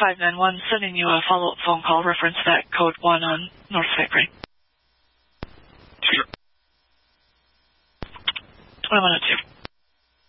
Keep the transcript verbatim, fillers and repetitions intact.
five nine one, sending you a follow-up phone call. Reference that code one on North Cypre. Sure. twenty-one oh two.